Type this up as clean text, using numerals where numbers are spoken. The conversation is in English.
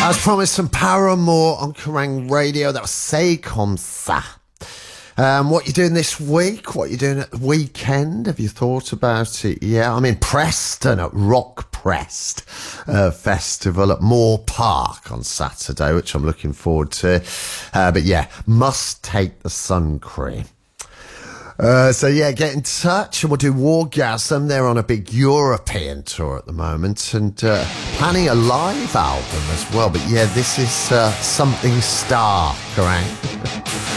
As promised, some Paramore on Kerrang Radio. That was C'est Comme Ça. What you doing this week? What you doing at the weekend? Have you thought about it? Yeah, I'm in Preston at Rock Prest Festival at Moore Park on Saturday, which I'm looking forward to. But yeah, must take the sun cream. So yeah, get in touch and we'll do Wargasm. They're on a big European tour at the moment and planning a live album as well. But yeah, this is Something Star, Kerrang.